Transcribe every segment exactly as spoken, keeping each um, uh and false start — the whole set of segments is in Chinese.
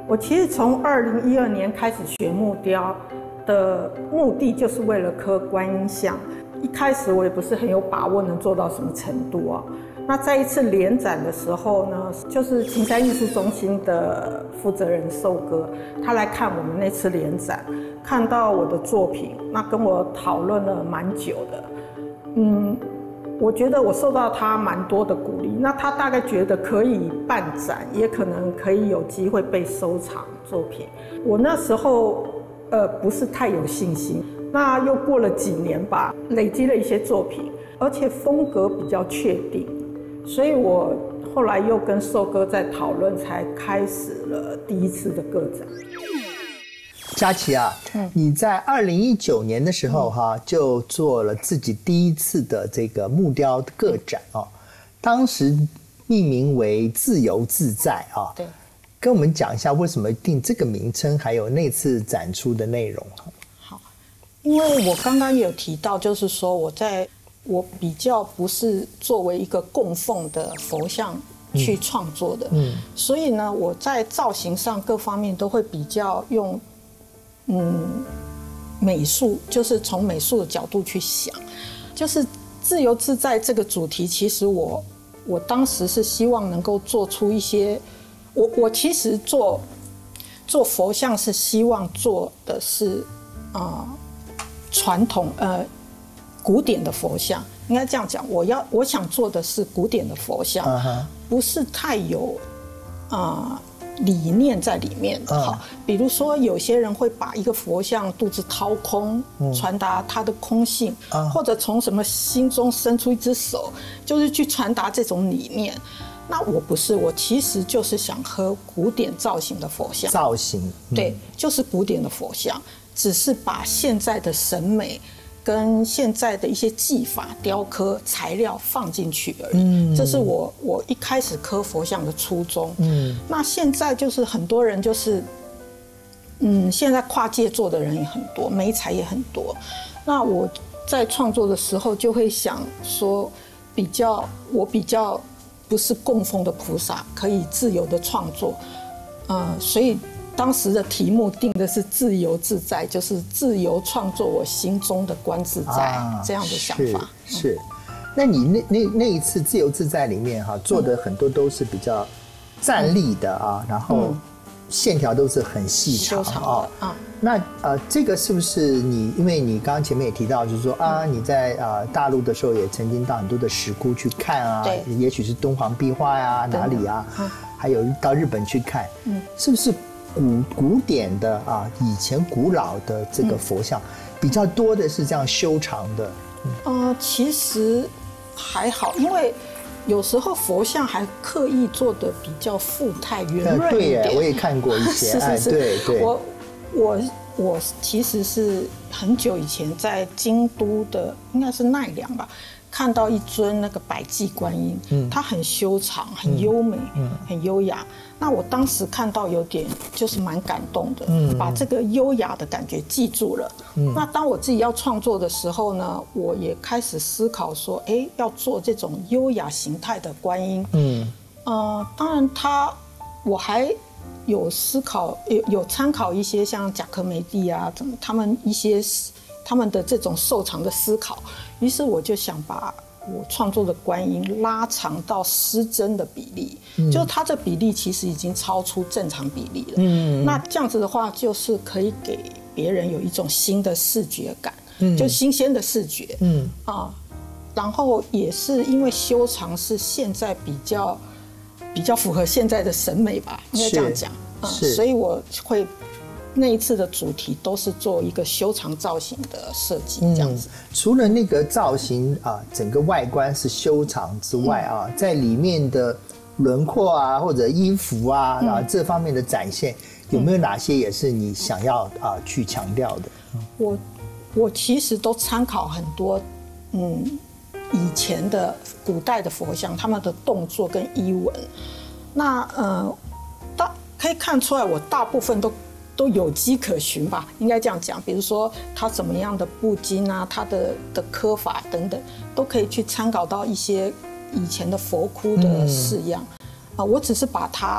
我其实从二零一二年开始学木雕的目的，就是为了刻观音像。一开始我也不是很有把握能做到什么程度啊。那在一次联展的时候呢，就是晴山艺术中心的负责人寿哥，他来看我们那次联展，看到我的作品，那跟我讨论了蛮久的。嗯，我觉得我受到他蛮多的鼓励。那他大概觉得可以办展，也可能可以有机会被收藏作品。我那时候呃不是太有信心。那又过了几年吧，累积了一些作品，而且风格比较确定，所以我后来又跟寿哥在讨论，才开始了第一次的个展。 佳琪啊，嗯、你在二零一九年的时候哈、啊，就做了自己第一次的这个木雕个展哦，当时命名为“自由自在”啊。 对， 跟我们讲一下为什么定这个名称，还有那次展出的内容。 因为我刚刚也有提到，就是说我在我比较不是作为一个供奉的佛像去创作的，嗯，所以呢，我在造型上各方面都会比较用，嗯，美术，就是从美术的角度去想，就是自由自在这个主题，其实我我当时是希望能够做出一些，我我其实做做佛像是希望做的是啊。呃传统呃古典的佛像，应该这样讲，我要我想做的是古典的佛像， uh-huh. 不是太有啊、呃、理念在里面的。好， uh-huh. 比如说有些人会把一个佛像肚子掏空，嗯、传达他的空性， uh-huh. 或者从什么心中伸出一只手，就是去传达这种理念。那我不是，我其实就是想和古典造型的佛像造型， 嗯、对，就是古典的佛像。只是把现在的审美跟现在的一些技法、雕刻材料放进去而已。嗯，这是我我一开始刻佛像的初衷。嗯，那现在就是很多人就是，嗯，现在跨界做的人也很多，媒材也很多。那我在创作的时候就会想说，比较我比较不是供奉的菩萨，可以自由的创作。嗯、呃，所以。当时的题目定的是自由自在，就是自由创作我心中的观自在、啊、这样的想法。 是，是、嗯、那你那那那一次自由自在里面哈、啊，做的很多都是比较站立的啊，嗯、然后线条都是很细长啊。嗯、那呃，这个是不是你？因为你刚刚前面也提到，就是说啊，你在呃大陆的时候也曾经到很多的石窟去看啊，对，也许是敦煌壁画呀、啊、哪里啊，嗯、还有到日本去看，嗯，是不是？古古典的啊，以前古老的这个佛像，嗯、比较多的是这样修长的。 嗯、呃，其实还好，因为有时候佛像还刻意做的比较富态圆润一点。 对，我也看过一些。 是是是， 哎、对对。 我我我其实是很久以前在京都的，应该是奈良吧。看到一尊那个百济观音，嗯、它很修长、很优美、嗯、很优雅。那我当时看到有点就是蛮感动的，嗯、把这个优雅的感觉记住了。嗯、那当我自己要创作的时候呢，我也开始思考说，哎，要做这种优雅形态的观音。嗯，呃，当然它我还有思考，有有参考一些像贾科梅蒂啊，他们一些。他们的这种瘦长的思考，于是我就想把我创作的观音拉长到失真的比例，嗯、就是它的比例其实已经超出正常比例了。嗯，那这样子的话，就是可以给别人有一种新的视觉感，嗯、就新鲜的视觉。嗯啊，然后也是因为修长是现在比较比较符合现在的审美吧，应该这样讲。嗯，所以我会。那一次的主题都是做一个修长造型的设计，这样子。嗯、 除了那个造型啊，整个外观是修长之外啊，嗯、在里面的轮廓啊，或者衣服啊，嗯、啊这方面的展现，有没有哪些也是你想要啊去强调的？ 嗯、我我其实都参考很多，嗯，以前的古代的佛像，他们的动作跟衣纹，那呃，大可以看出来，我大部分都。都有迹可循吧，应该这样讲。比如说它怎么样的布巾啊，它的的刻法等等，都可以去参考到一些以前的佛窟的式样。啊、嗯呃，我只是把它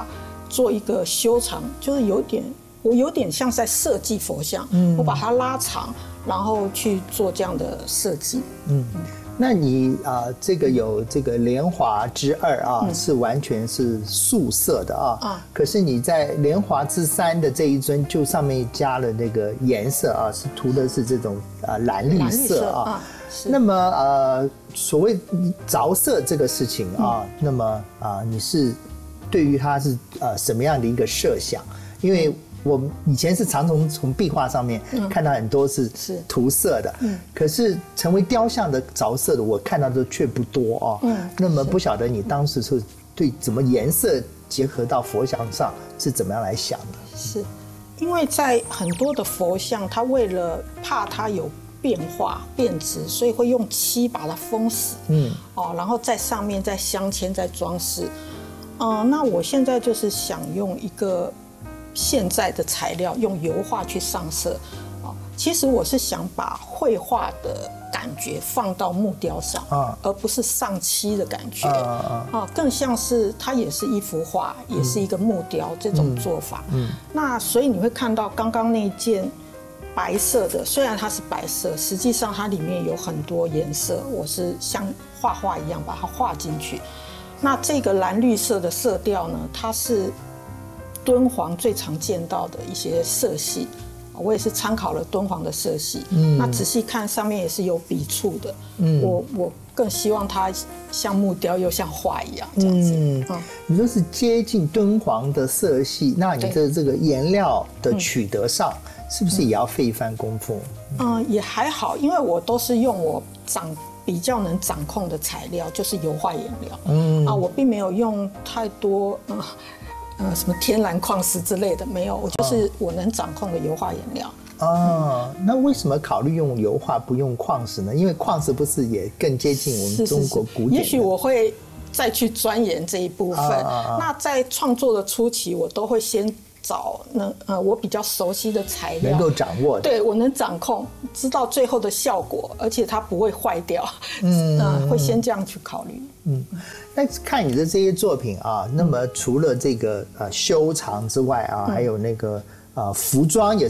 做一个修长，就是有点我有点像在设计佛像，嗯，我把它拉长，然后去做这样的设计。 嗯，那你啊、呃，这个有这个莲华之二啊，嗯、是完全是素色的啊。啊，可是你在莲华之三的这一尊，就上面加了那个颜色啊，是涂的是这种啊、呃、蓝绿色啊。啊那么呃，所谓着色这个事情啊，嗯、那么啊、呃，你是对于它是呃什么样的一个设想？因为我以前是常从从壁画上面看到很多是涂色的，嗯，可是成为雕像的着色的，我看到的却不多哦。嗯，那么不晓得你当时是对怎么颜色结合到佛像上是怎么样来想的？ 是，因为在很多的佛像，它为了怕它有变化变质，所以会用漆把它封死，嗯，哦，然后在上面再镶嵌再装饰。嗯、呃，那我现在就是想用一个现在的材料，用油画去上色。哦，其实我是想把绘画的感觉放到木雕上，啊、而不是上漆的感觉。啊，啊更像是它也是一幅画，嗯、也是一个木雕这种做法。嗯，嗯那所以你会看到刚刚那件白色的，虽然它是白色，实际上它里面有很多颜色，我是像画画一样把它画进去。那这个蓝绿色的色调呢，它是敦煌最常见到的一些色系，我也是参考了敦煌的色系。嗯，那仔细看上面也是有笔触的。嗯，我我更希望它像木雕又像画一样这样子。嗯，嗯你说是接近敦煌的色系，那你的这个颜料的取得上，是不是也要费一番功夫？ 嗯，嗯也还好，因为我都是用我掌比较能掌控的材料，就是油画颜料。嗯啊，我并没有用太多呃呃什么天然矿石之类的，没有，我就是我能掌控的油画颜料。 哦，那为什么考虑用油画不用矿石呢？因为矿石不是也更接近我们中国古典的？ 也许我会再去钻研这一部分。啊啊啊那在创作的初期，我都会先找那呃我比较熟悉的材料， 能够掌握的， 对我能掌控，知道最后的效果，而且它不会坏掉。嗯、呃，会先这样去考虑。 嗯，那看你的这些作品啊，那么除了这个呃修长之外啊，嗯、还有那个呃服装也